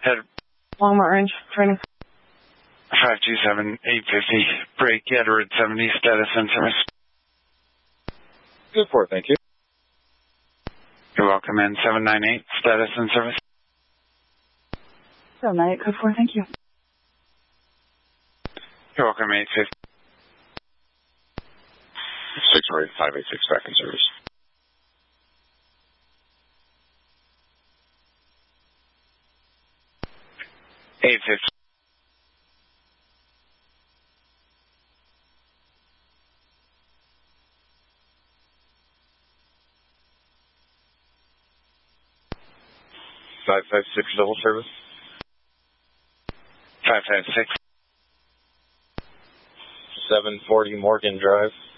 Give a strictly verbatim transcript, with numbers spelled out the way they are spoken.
Head Longmont Range, training. five two seven, eight fifty, break Edward seventy, status and service. Good for it, thank you. You're welcome in, seven nine eight, status and service. seven nine eight, code four, thank you. You're welcome, eight fifty. six four eight, five eight six, back in service. eight fifty. five five six, double service. five five six. seven forty Morgan Drive.